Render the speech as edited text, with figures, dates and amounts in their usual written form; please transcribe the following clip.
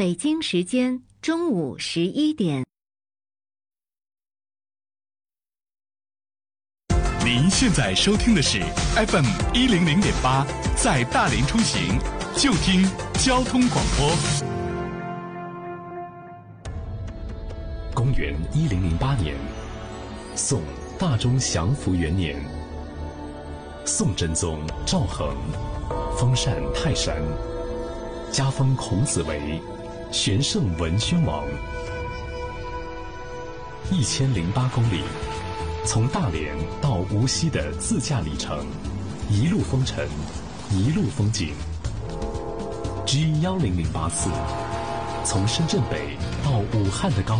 北京时间中午11点。 您现在收听的是 FM 100.8，在大连出行就听交通广播。 公元1008年，宋大中祥符元年，宋真宗赵恒封禅泰山，加封孔子为玄圣文宣王。1008公里，从大连到无锡的自驾里程，一路风尘，一路风景。G1008次，从深圳北到武汉的高